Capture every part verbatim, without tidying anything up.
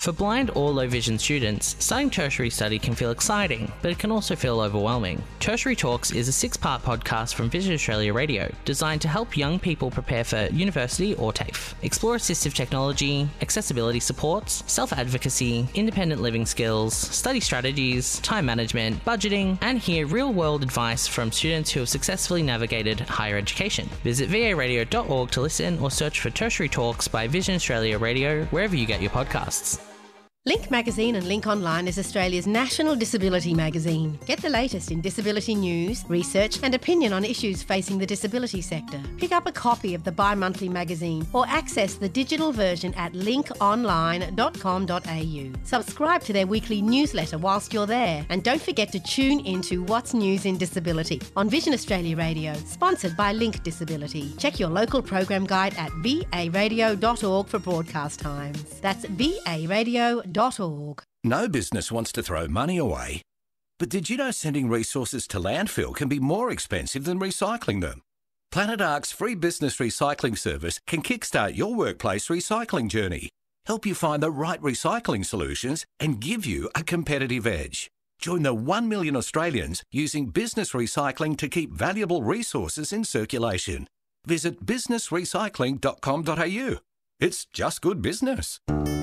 For blind or low vision students, starting tertiary study can feel exciting, but it can also feel overwhelming. Tertiary Talks is a six-part podcast from Vision Australia Radio, designed to help young people prepare for university or TAFE, explore assistive technology, accessibility supports, self-advocacy, independent living skills, study strategies, time management, budgeting, and hear real-world advice from students who have successfully navigated higher education. Visit v a radio dot org to listen or search for Tertiary Talks by Vision Australia Radio wherever you get your podcasts. Link Magazine and Link Online is Australia's national disability magazine. Get the latest in disability news, research and opinion on issues facing the disability sector. Pick up a copy of the bi-monthly magazine or access the digital version at link online dot com dot a u. Subscribe to their weekly newsletter whilst you're there, and don't forget to tune into What's News in Disability on Vision Australia Radio, sponsored by Link Disability. Check your local program guide at v a radio dot org for broadcast times. That's v a radio dot org. No business wants to throw money away. But did you know sending resources to landfill can be more expensive than recycling them? Planet Ark's free business recycling service can kickstart your workplace recycling journey, help you find the right recycling solutions, and give you a competitive edge. Join the one million Australians using business recycling to keep valuable resources in circulation. Visit business recycling dot com dot a u. It's just good business.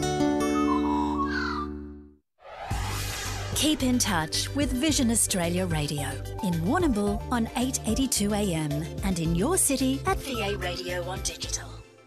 Keep in touch with Vision Australia Radio in Warrnambool on eight eighty-two A M and in your city at V A Radio on digital.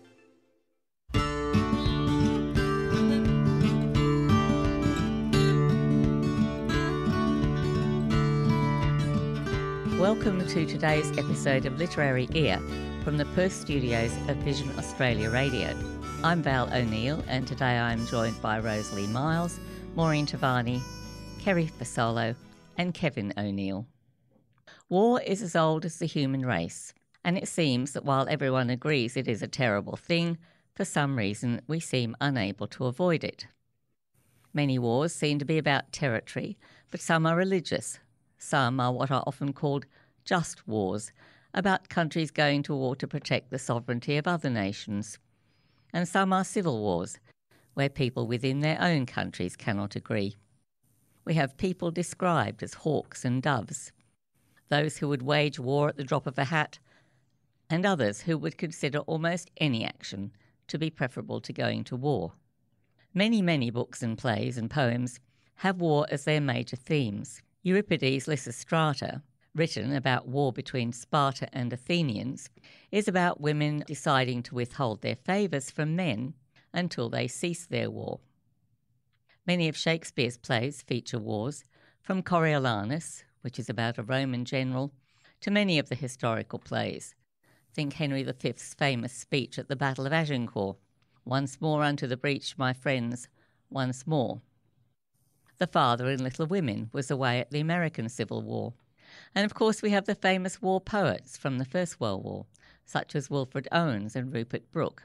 Welcome to today's episode of Literary Ear from the Perth studios of Vision Australia Radio. I'm Val O'Neill, and today I'm joined by Rosalie Miles, Maureen Tavani, Kerry Fasolo and Kevin O'Neill. War is as old as the human race, and it seems that while everyone agrees it is a terrible thing, for some reason we seem unable to avoid it. Many wars seem to be about territory, but some are religious. Some are what are often called just wars, about countries going to war to protect the sovereignty of other nations. And some are civil wars, where people within their own countries cannot agree. We have people described as hawks and doves, those who would wage war at the drop of a hat, and others who would consider almost any action to be preferable to going to war. Many, many books and plays and poems have war as their major themes. Euripides' Lysistrata, written about war between Sparta and Athenians, is about women deciding to withhold their favours from men until they cease their war. Many of Shakespeare's plays feature wars, from Coriolanus, which is about a Roman general, to many of the historical plays. Think Henry the Fifth's famous speech at the Battle of Agincourt, "Once more unto the breach, my friends, once more." The father in Little Women was away at the American Civil War. And of course we have the famous war poets from the First World War, such as Wilfred Owens and Rupert Brooke.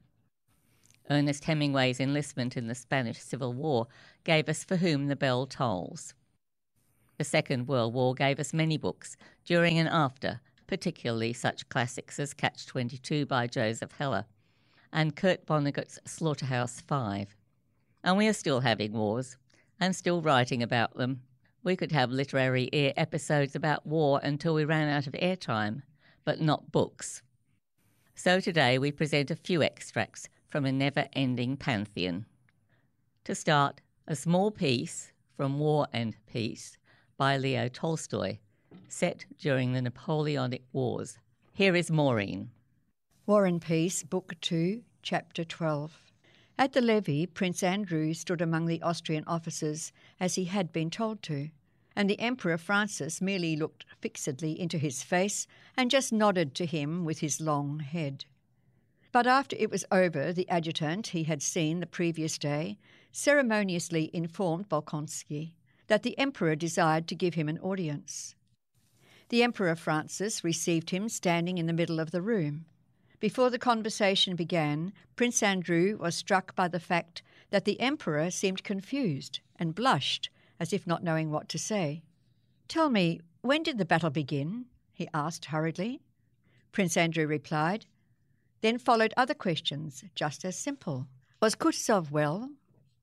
Ernest Hemingway's enlistment in the Spanish Civil War gave us For Whom the Bell Tolls. The Second World War gave us many books, during and after, particularly such classics as Catch twenty-two by Joseph Heller and Kurt Vonnegut's Slaughterhouse Five. And we are still having wars, and still writing about them. We could have literary ear episodes about war until we ran out of airtime, but not books. So today we present a few extracts from a never-ending pantheon. To start, a small piece from War and Peace by Leo Tolstoy, set during the Napoleonic Wars. Here is Maureen. War and Peace, Book two, Chapter twelve. At the levee, Prince Andrew stood among the Austrian officers as he had been told to, and the Emperor Francis merely looked fixedly into his face and just nodded to him with his long head. But after it was over, the adjutant he had seen the previous day ceremoniously informed Bolkonsky that the Emperor desired to give him an audience. The Emperor Francis received him standing in the middle of the room. Before the conversation began, Prince Andrew was struck by the fact that the Emperor seemed confused and blushed, as if not knowing what to say. "Tell me, when did the battle begin?" he asked hurriedly. Prince Andrew replied. Then followed other questions, just as simple. Was Kutuzov well?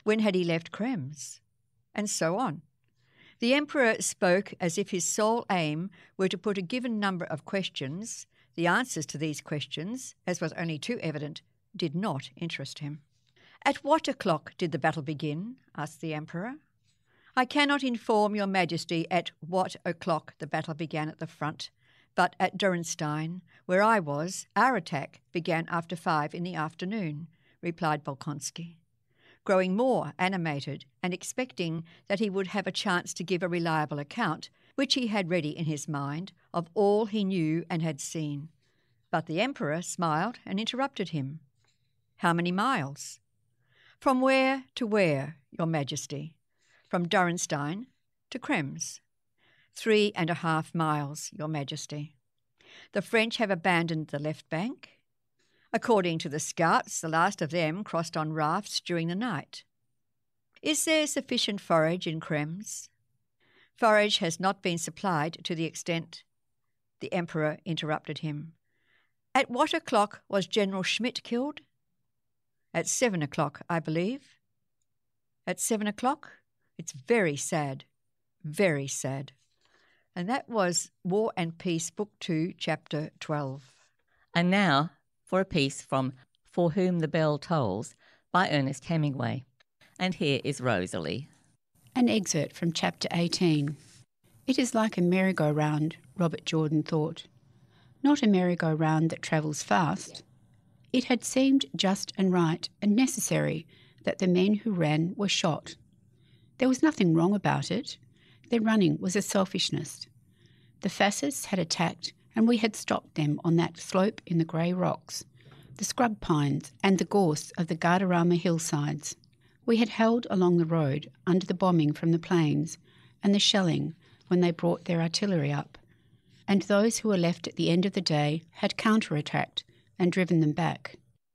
When had he left Krems? And so on. The Emperor spoke as if his sole aim were to put a given number of questions. The answers to these questions, as was only too evident, did not interest him. "At what o'clock did the battle begin?" asked the Emperor. "I cannot inform your Majesty at what o'clock the battle began at the front, but at Durenstein, where I was, our attack began after five in the afternoon," replied Bolkonsky, growing more animated and expecting that he would have a chance to give a reliable account, which he had ready in his mind, of all he knew and had seen. But the Emperor smiled and interrupted him. "How many miles?" "From where to where, Your Majesty?" "From Durenstein to Krems." "Three and a half miles, Your Majesty." "The French have abandoned the left bank?" "According to the scouts, the last of them crossed on rafts during the night." "Is there sufficient forage in Krems?" "Forage has not been supplied to the extent—" The Emperor interrupted him. "At what o'clock was General Schmidt killed?" "At seven o'clock, I believe." "At seven o'clock? It's very sad, very sad." And that was War and Peace, Book two, Chapter twelve. And now for a piece from For Whom the Bell Tolls by Ernest Hemingway. And here is Rosalie. An excerpt from Chapter eighteen. It is like a merry-go-round, Robert Jordan thought. Not a merry-go-round that travels fast. It had seemed just and right and necessary that the men who ran were shot. There was nothing wrong about it. Their running was a selfishness. The fascists had attacked and we had stopped them on that slope in the grey rocks, the scrub pines and the gorse of the Guadarrama hillsides. We had held along the road under the bombing from the planes and the shelling when they brought their artillery up, and those who were left at the end of the day had counter-attacked and driven them back.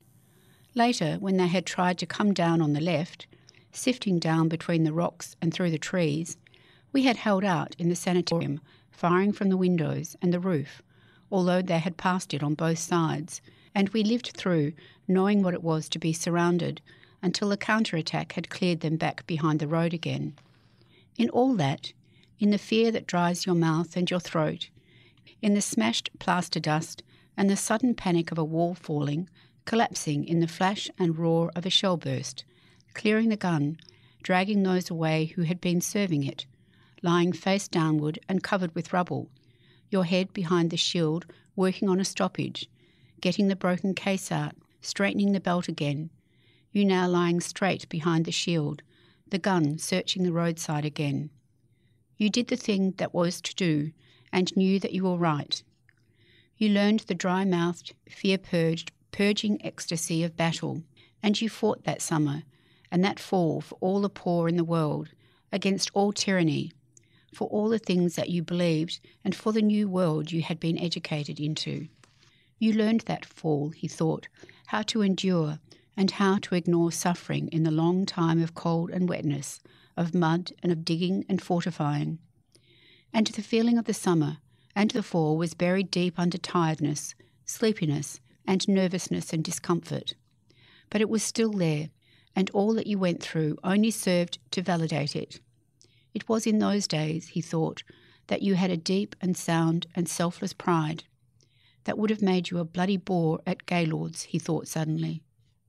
Later, when they had tried to come down on the left, sifting down between the rocks and through the trees, we had held out in the sanatorium, firing from the windows and the roof, although they had passed it on both sides, and we lived through, knowing what it was to be surrounded, until the counter-attack had cleared them back behind the road again. In all that, in the fear that dries your mouth and your throat, in the smashed plaster dust and the sudden panic of a wall falling, collapsing in the flash and roar of a shell burst, clearing the gun, dragging those away who had been serving it, lying face downward and covered with rubble, your head behind the shield working on a stoppage, getting the broken case out, straightening the belt again, you now lying straight behind the shield, the gun searching the roadside again. You did the thing that was to do and knew that you were right. You learned the dry-mouthed, fear-purged, purging ecstasy of battle, and you fought that summer and that fall for all the poor in the world, against all tyranny, for all the things that you believed and for the new world you had been educated into. You learned that fall, he thought, how to endure and how to ignore suffering in the long time of cold and wetness, of mud and of digging and fortifying. And the feeling of the summer and the fall was buried deep under tiredness, sleepiness, and nervousness and discomfort. But it was still there, and all that you went through only served to validate it. It was in those days, he thought, that you had a deep and sound and selfless pride. That would have made you a bloody bore at Gaylord's, he thought suddenly.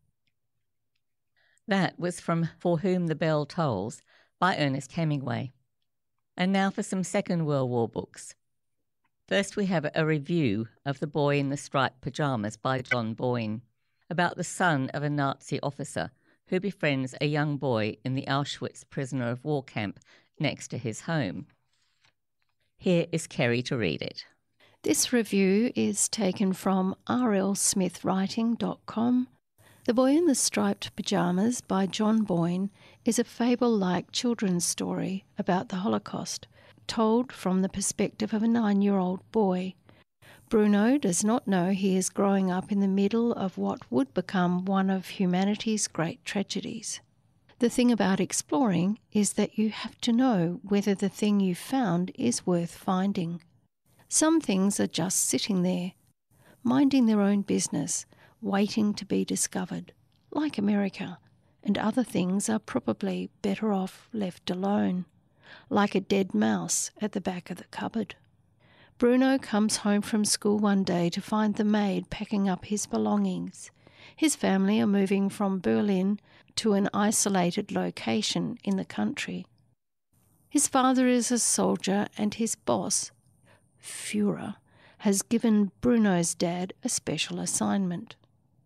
That was from For Whom the Bell Tolls by Ernest Hemingway. And now for some Second World War books. First we have a review of The Boy in the Striped Pyjamas by John Boyne, about the son of a Nazi officer who befriends a young boy in the Auschwitz prisoner of war camp next to his home. Here is Kerry to read it. This review is taken from r l smith writing dot com. The Boy in the Striped Pyjamas by John Boyne is a fable-like children's story about the Holocaust, told from the perspective of a nine-year-old boy. Bruno does not know he is growing up in the middle of what would become one of humanity's great tragedies. The thing about exploring is that you have to know whether the thing you've found is worth finding. Some things are just sitting there, minding their own business, waiting to be discovered, like America, and other things are probably better off left alone, like a dead mouse at the back of the cupboard. Bruno comes home from school one day to find the maid packing up his belongings. His family are moving from Berlin to an isolated location in the country. His father is a soldier and his boss, Führer, has given Bruno's dad a special assignment.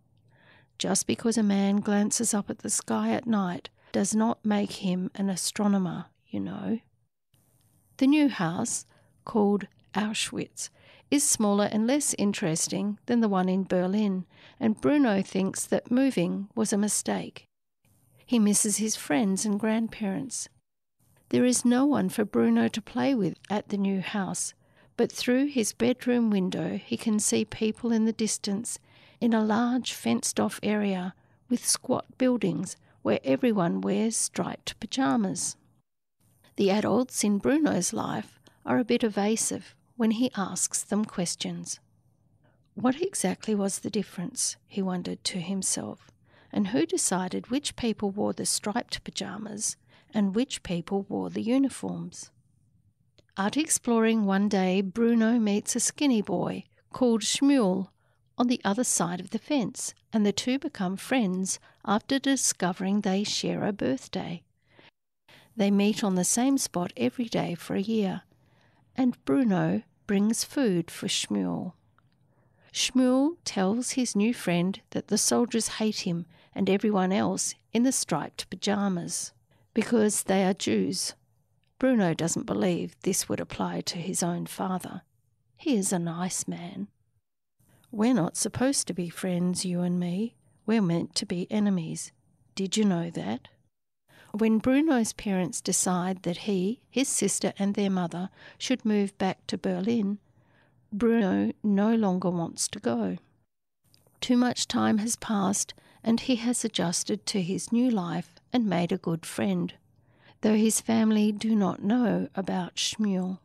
Just because a man glances up at the sky at night does not make him an astronomer, you know. The new house, called Auschwitz, is smaller and less interesting than the one in Berlin, and Bruno thinks that moving was a mistake. He misses his friends and grandparents. There is no one for Bruno to play with at the new house, but through his bedroom window he can see people in the distance in a large fenced-off area with squat buildings where everyone wears striped pyjamas. The adults in Bruno's life are a bit evasive when he asks them questions. What exactly was the difference, he wondered to himself, and who decided which people wore the striped pyjamas and which people wore the uniforms? Out exploring one day, Bruno meets a skinny boy called Shmuel on the other side of the fence, and the two become friends after discovering they share a birthday. They meet on the same spot every day for a year, and Bruno brings food for Shmuel. Shmuel tells his new friend that the soldiers hate him and everyone else in the striped pyjamas because they are Jews. Bruno doesn't believe this would apply to his own father. He is a nice man. We're not supposed to be friends, you and me. We're meant to be enemies. Did you know that? When Bruno's parents decide that he, his sister and their mother should move back to Berlin, Bruno no longer wants to go. Too much time has passed and he has adjusted to his new life and made a good friend, though his family do not know about Shmuel.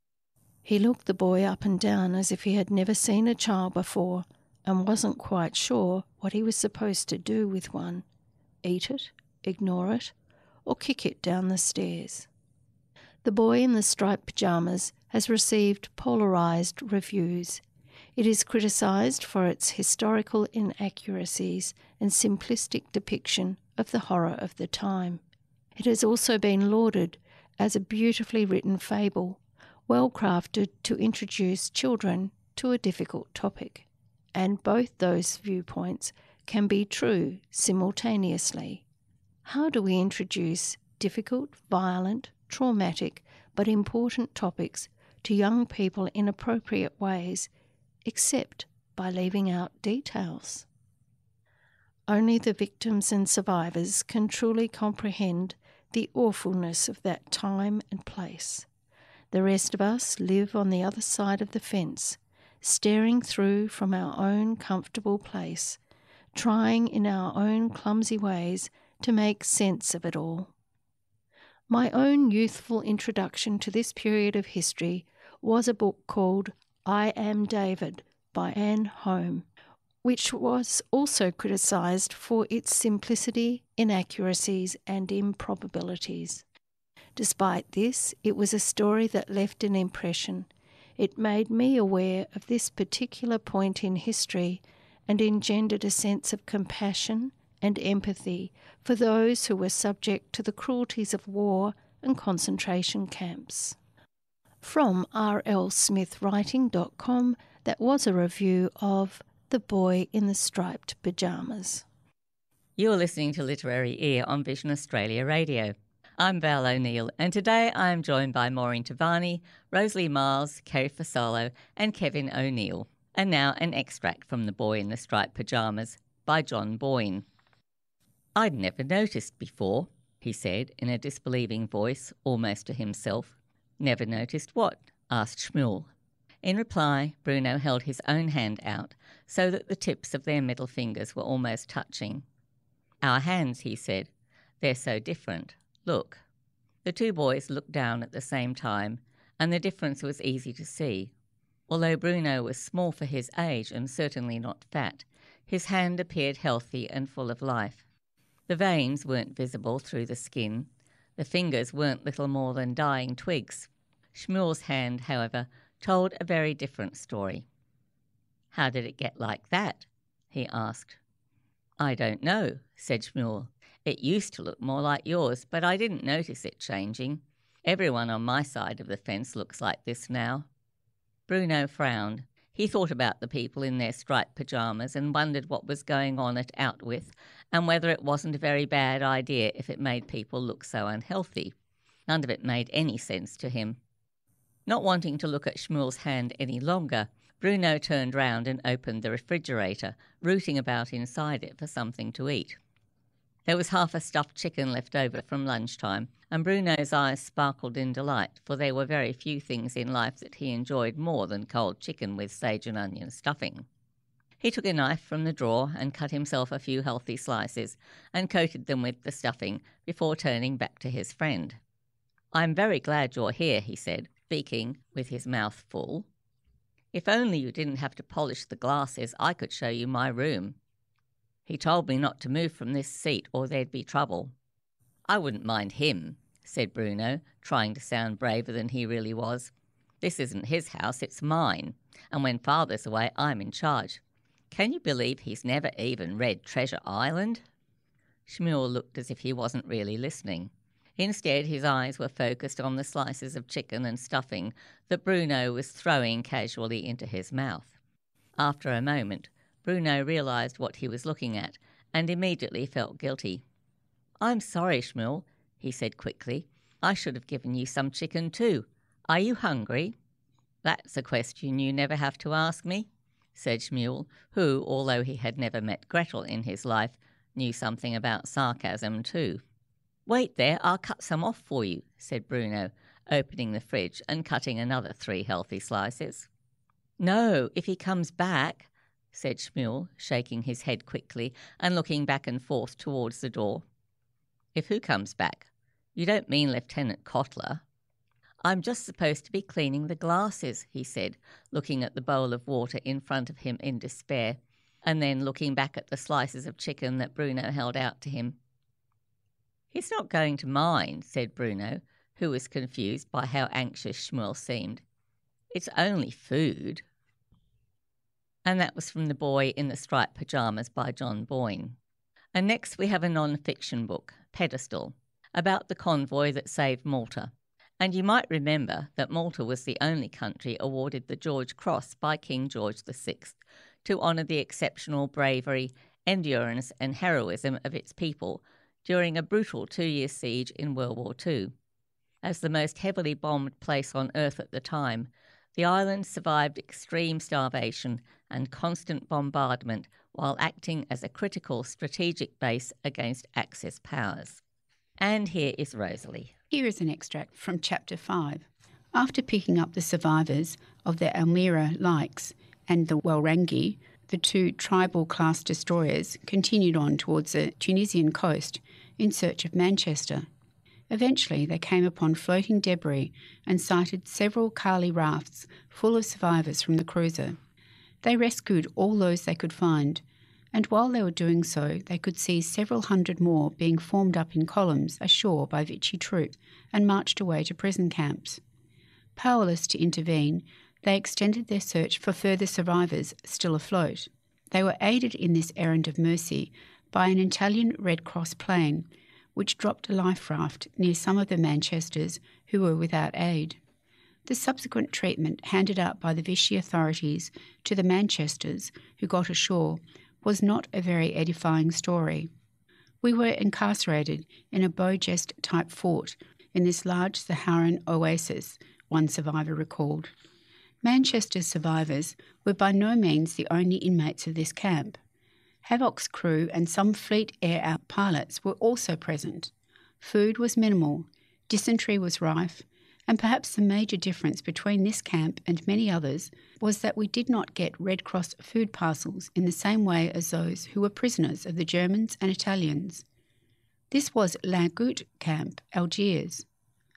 He looked the boy up and down as if he had never seen a child before and wasn't quite sure what he was supposed to do with one. Eat it, ignore it, or kick it down the stairs. The boy in the striped pyjamas has received polarised reviews. It is criticised for its historical inaccuracies and simplistic depiction of the horror of the time. It has also been lauded as a beautifully written fable, well crafted to introduce children to a difficult topic. And both those viewpoints can be true simultaneously. How do we introduce difficult, violent, traumatic, but important topics to young people in appropriate ways, except by leaving out details? Only the victims and survivors can truly comprehend the awfulness of that time and place. The rest of us live on the other side of the fence, staring through from our own comfortable place, trying in our own clumsy ways to make sense of it all. My own youthful introduction to this period of history was a book called I Am David by Anne Home, which was also criticised for its simplicity, inaccuracies and improbabilities. Despite this, it was a story that left an impression. It made me aware of this particular point in history and engendered a sense of compassion and empathy for those who were subject to the cruelties of war and concentration camps. From r l smith writing dot com, that was a review of The Boy in the Striped Pyjamas. You're listening to Literary Ear on Vision Australia Radio. I'm Val O'Neill, and today I am joined by Maureen Tavani, Rosalie Miles, Kerry Fasolo and Kevin O'Neill. And now an extract from The Boy in the Striped Pyjamas by John Boyne. I'd never noticed before, he said in a disbelieving voice, almost to himself. Never noticed what? Asked Shmuel. In reply, Bruno held his own hand out so that the tips of their middle fingers were almost touching. Our hands, he said. They're so different. Look. The two boys looked down at the same time, and the difference was easy to see. Although Bruno was small for his age and certainly not fat, his hand appeared healthy and full of life. The veins weren't visible through the skin. The fingers weren't little more than dying twigs. Shmuel's hand, however, told a very different story. "How did it get like that?" he asked. "I don't know," said Shmuel. "It used to look more like yours, but I didn't notice it changing. Everyone on my side of the fence looks like this now." Bruno frowned. He thought about the people in their striped pyjamas and wondered what was going on at Outwith and whether it wasn't a very bad idea if it made people look so unhealthy. None of it made any sense to him. Not wanting to look at Shmuel's hand any longer, Bruno turned round and opened the refrigerator, rooting about inside it for something to eat. There was half a stuffed chicken left over from lunchtime, and Bruno's eyes sparkled in delight, for there were very few things in life that he enjoyed more than cold chicken with sage and onion stuffing. He took a knife from the drawer and cut himself a few healthy slices and coated them with the stuffing before turning back to his friend. "I'm very glad you're here," he said, speaking with his mouth full. "If only you didn't have to polish the glasses, I could show you my room. He told me not to move from this seat or there'd be trouble." "I wouldn't mind him," said Bruno, trying to sound braver than he really was. "This isn't his house, it's mine, and when Father's away, I'm in charge. Can you believe he's never even read Treasure Island?" Shmuel looked as if he wasn't really listening. Instead, his eyes were focused on the slices of chicken and stuffing that Bruno was throwing casually into his mouth. After a moment, Bruno realised what he was looking at and immediately felt guilty. "I'm sorry, Shmuel," he said quickly. "I should have given you some chicken too. Are you hungry?" "That's a question you never have to ask me," said Shmuel, who, although he had never met Gretel in his life, knew something about sarcasm too. "Wait there, I'll cut some off for you," said Bruno, opening the fridge and cutting another three healthy slices. "No, if he comes back," said Shmuel, shaking his head quickly and looking back and forth towards the door. "If who comes back? You don't mean Lieutenant Kotler?" "I'm just supposed to be cleaning the glasses," he said, looking at the bowl of water in front of him in despair, and then looking back at the slices of chicken that Bruno held out to him. "He's not going to mind," said Bruno, who was confused by how anxious Shmuel seemed. "It's only food." And that was from The Boy in the Striped Pyjamas by John Boyne. And next we have a non-fiction book, Pedestal, about the convoy that saved Malta. And you might remember that Malta was the only country awarded the George Cross by King George the Sixth to honour the exceptional bravery, endurance and heroism of its people during a brutal two-year siege in World War Two. As the most heavily bombed place on earth at the time, the island survived extreme starvation and constant bombardment while acting as a critical strategic base against Axis powers. And here is Rosalie. Here is an extract from Chapter five. After picking up the survivors of the Almira Likes and the Walrangi, the two tribal-class destroyers continued on towards the Tunisian coast in search of Manchester. Eventually they came upon floating debris and sighted several Kali rafts full of survivors from the cruiser. They rescued all those they could find, and while they were doing so they could see several hundred more being formed up in columns ashore by Vichy troops and marched away to prison camps. Powerless to intervene, they extended their search for further survivors still afloat. They were aided in this errand of mercy by an Italian Red Cross plane, which dropped a life raft near some of the Manchesters who were without aid. The subsequent treatment handed out by the Vichy authorities to the Manchesters who got ashore was not a very edifying story. "We were incarcerated in a Bojest-type fort in this large Saharan oasis," one survivor recalled. Manchester's survivors were by no means the only inmates of this camp. Havoc's crew and some Fleet Air Out pilots were also present. Food was minimal, dysentery was rife, and perhaps the major difference between this camp and many others was that we did not get Red Cross food parcels in the same way as those who were prisoners of the Germans and Italians. This was La Goutte Camp, Algiers.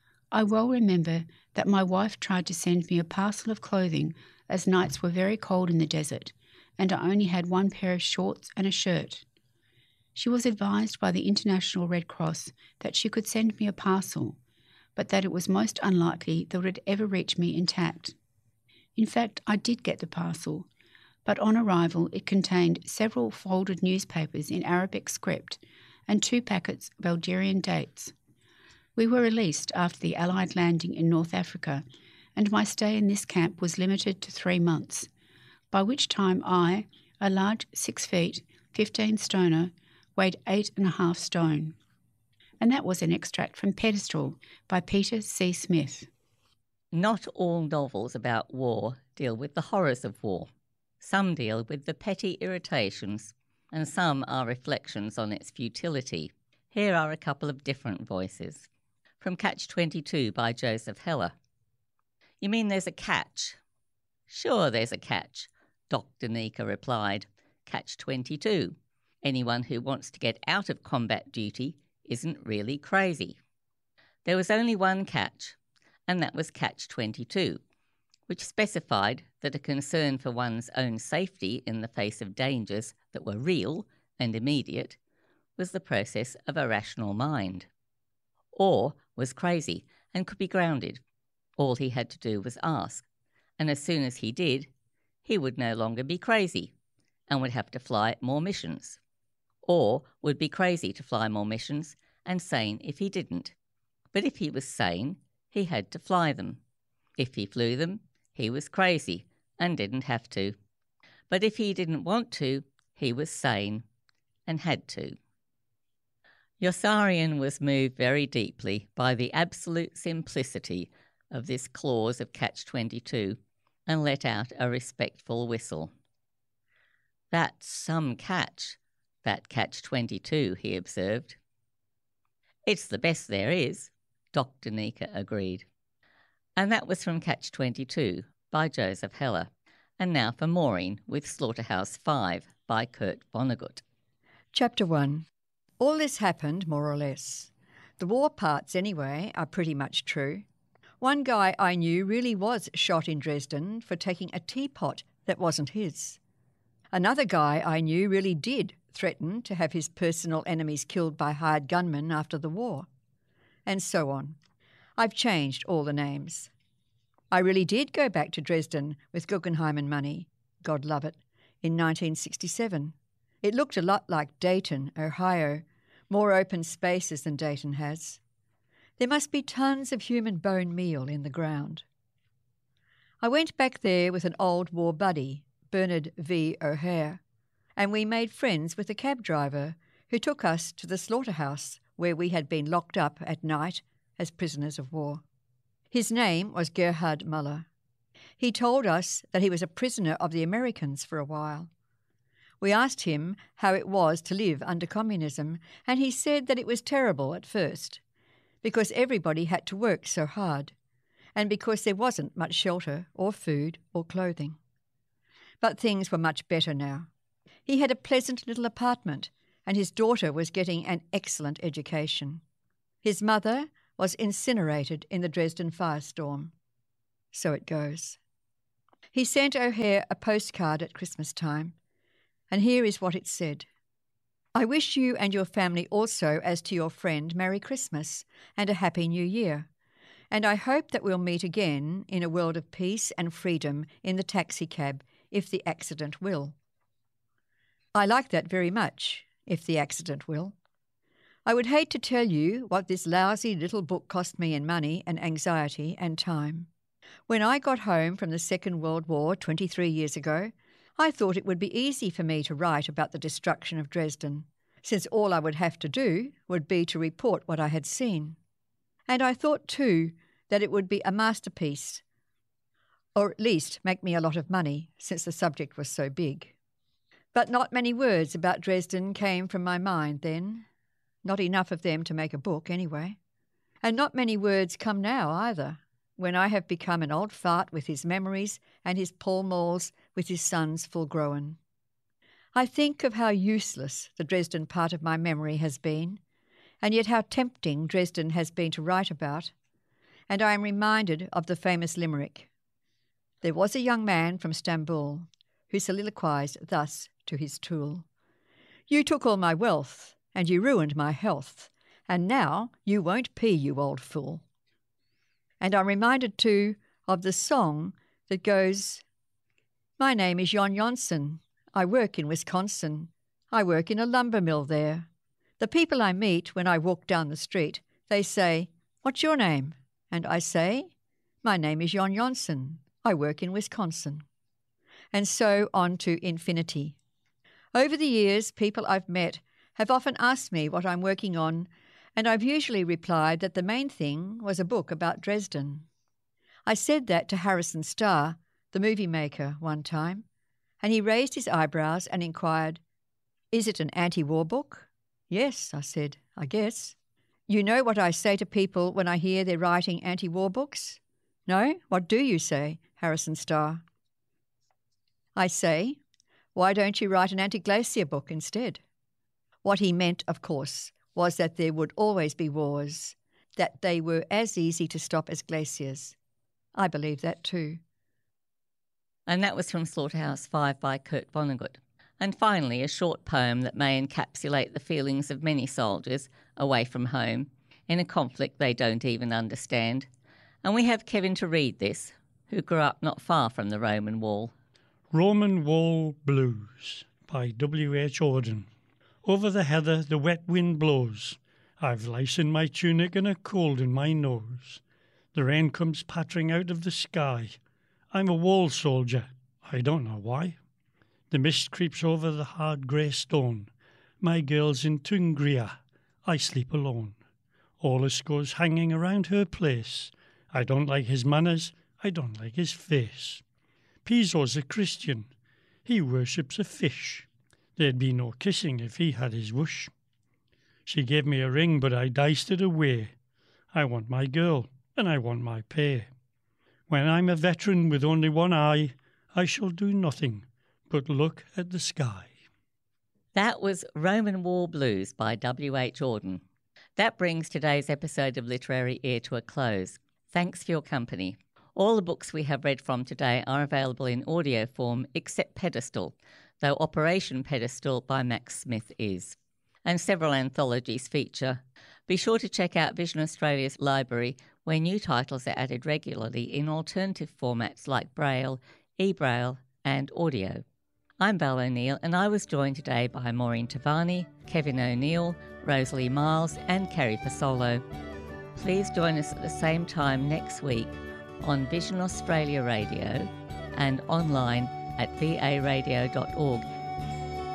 I well remember that my wife tried to send me a parcel of clothing as nights were very cold in the desert, and I only had one pair of shorts and a shirt. She was advised by the International Red Cross that she could send me a parcel, but that it was most unlikely that it would ever reach me intact. In fact, I did get the parcel, but on arrival it contained several folded newspapers in Arabic script and two packets of Algerian dates. We were released after the Allied landing in North Africa, and my stay in this camp was limited to three months, by which time I, a large six feet, fifteen stoner, weighed eight and a half stone. And that was an extract from Pedestal by Peter C. Smith. Not all novels about war deal with the horrors of war. Some deal with the petty irritations, and some are reflections on its futility. Here are a couple of different voices. From Catch twenty-two by Joseph Heller. You mean there's a catch? Sure there's a catch, Doctor Nika replied. Catch twenty-two. Anyone who wants to get out of combat duty isn't really crazy. There was only one catch, and that was Catch twenty-two, which specified that a concern for one's own safety in the face of dangers that were real and immediate was the process of a rational mind. Or was crazy and could be grounded. All he had to do was ask, and as soon as he did, he would no longer be crazy and would have to fly more missions. Or would be crazy to fly more missions and sane if he didn't. But if he was sane, he had to fly them. If he flew them, he was crazy and didn't have to. But if he didn't want to, he was sane and had to. Yossarian was moved very deeply by the absolute simplicity of this clause of Catch twenty-two and let out a respectful whistle. That's some catch, that Catch twenty-two, he observed. It's the best there is, Doctor Nika agreed. And that was from Catch twenty-two by Joseph Heller. And now for Maureen with Slaughterhouse five by Kurt Vonnegut. Chapter one. All this happened more or less. The war parts, anyway, are pretty much true. One guy I knew really was shot in Dresden for taking a teapot that wasn't his. Another guy I knew really did threaten to have his personal enemies killed by hired gunmen after the war. And so on. I've changed all the names. I really did go back to Dresden with Guggenheim money, God love it, in nineteen sixty-seven. It looked a lot like Dayton, Ohio, more open spaces than Dayton has. There must be tons of human bone meal in the ground. I went back there with an old war buddy, Bernard V. O'Hare, and we made friends with a cab driver who took us to the slaughterhouse where we had been locked up at night as prisoners of war. His name was Gerhard Muller. He told us that he was a prisoner of the Americans for a while. We asked him how it was to live under communism, and he said that it was terrible at first, because everybody had to work so hard, and because there wasn't much shelter or food or clothing. But things were much better now. He had a pleasant little apartment, and his daughter was getting an excellent education. His mother was incinerated in the Dresden firestorm. So it goes. He sent O'Hare a postcard at Christmas time, and here is what it said. I wish you and your family also, as to your friend, Merry Christmas and a Happy New Year, and I hope that we'll meet again in a world of peace and freedom in the taxicab, if the accident will. I like that very much, if the accident will. I would hate to tell you what this lousy little book cost me in money and anxiety and time. When I got home from the Second World War twenty-three years ago, I thought it would be easy for me to write about the destruction of Dresden, since all I would have to do would be to report what I had seen. And I thought, too, that it would be a masterpiece, or at least make me a lot of money, since the subject was so big. But not many words about Dresden came from my mind then, not enough of them to make a book anyway. And not many words come now either, when I have become an old fart with his memories and his Pall Malls with his sons full grown. I think of how useless the Dresden part of my memory has been, and yet how tempting Dresden has been to write about, and I am reminded of the famous limerick. There was a young man from Stamboul who soliloquized thus to his tool. You took all my wealth, and you ruined my health, and now you won't pee, you old fool. And I'm reminded too of the song that goes, my name is Jon Jonson. I work in Wisconsin. I work in a lumber mill there. The people I meet when I walk down the street, they say, what's your name? And I say, my name is Jon Jonson. I work in Wisconsin. And so on to infinity. Over the years, people I've met have often asked me what I'm working on, and I've usually replied that the main thing was a book about Dresden. I said that to Harrison Starr, the movie maker, one time, and he raised his eyebrows and inquired, is it an anti-war book? Yes, I said, I guess. You know what I say to people when I hear they're writing anti-war books? No? What do you say, Harrison Starr? I say, why don't you write an anti-glacier book instead? What he meant, of course, was that there would always be wars, that they were as easy to stop as glaciers. I believe that too. And that was from Slaughterhouse Five by Kurt Vonnegut. And finally, a short poem that may encapsulate the feelings of many soldiers away from home in a conflict they don't even understand. And we have Kevin to read this, who grew up not far from the Roman Wall. Roman Wall Blues by W H Auden. Over the heather the wet wind blows. I've lice in my tunic and a cold in my nose. The rain comes pattering out of the sky. I'm a wall soldier, I don't know why. The mist creeps over the hard grey stone. My girl's in Tungria, I sleep alone. Aulus goes hanging around her place. I don't like his manners, I don't like his face. Piso's a Christian, he worships a fish. There'd be no kissing if he had his wish. She gave me a ring, but I diced it away. I want my girl, and I want my pay. When I'm a veteran with only one eye, I shall do nothing but look at the sky. That was Roman Wall Blues by W H Auden. That brings today's episode of Literary Ear to a close. Thanks for your company. All the books we have read from today are available in audio form except Pedestal, though Operation Pedestal by Max Smith is. And several anthologies feature. Be sure to check out Vision Australia's library, where new titles are added regularly in alternative formats like Braille, e-Braille and audio. I'm Val O'Neill, and I was joined today by Maureen Tavani, Kevin O'Neill, Rosalie Miles and Kerry Fasolo. Please join us at the same time next week on Vision Australia Radio and online at v a radio dot org